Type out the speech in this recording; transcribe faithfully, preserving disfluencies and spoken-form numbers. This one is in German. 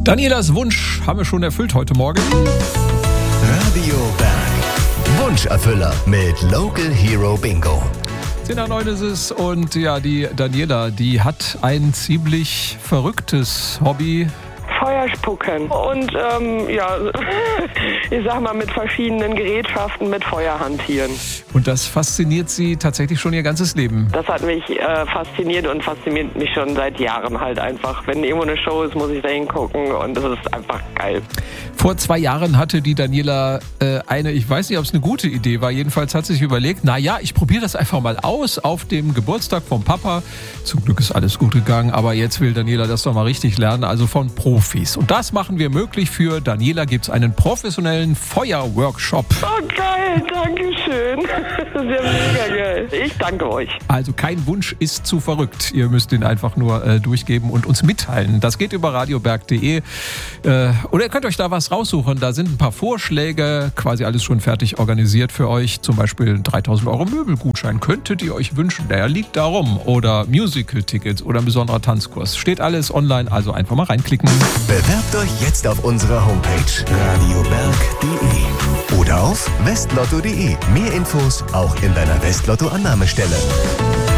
Danielas Wunsch haben wir schon erfüllt heute Morgen. Radio Berg. Wunscherfüller mit Local Hero Bingo. zehn nach neun ist es und ja, die Daniela, die hat ein ziemlich verrücktes Hobby. Feuer spucken und ähm, ja, ich sag mal mit verschiedenen Gerätschaften mit Feuer hantieren. Und das fasziniert sie tatsächlich schon ihr ganzes Leben. Das hat mich äh, fasziniert und fasziniert mich schon seit Jahren halt einfach. Wenn irgendwo eine Show ist, muss ich da hingucken und das ist einfach geil. Vor zwei Jahren hatte die Daniela äh, eine, ich weiß nicht, ob es eine gute Idee war, jedenfalls hat sie sich überlegt, naja, ich probiere das einfach mal aus auf dem Geburtstag vom Papa. Zum Glück ist alles gut gegangen, aber jetzt will Daniela das doch mal richtig lernen, also von Profis. Und das machen wir möglich. Für Daniela gibt es einen professionellen Feuerworkshop. Oh geil, danke schön. Das ist ja mega geil. Ich danke euch. Also kein Wunsch ist zu verrückt. Ihr müsst ihn einfach nur äh, durchgeben und uns mitteilen. Das geht über radioberg punkt de. Äh, oder ihr könnt euch da was raussuchen. Da sind ein paar Vorschläge, quasi alles schon fertig organisiert für euch. Zum Beispiel dreitausend Euro Möbelgutschein könntet ihr euch wünschen. Der liegt da rum. Oder Musical-Tickets oder ein besonderer Tanzkurs. Steht alles online, also einfach mal reinklicken. Bewerbt euch jetzt auf unserer Homepage radioberg punkt de oder auf westlotto punkt de. Mehr Infos auch in deiner Westlotto-Annahmestelle.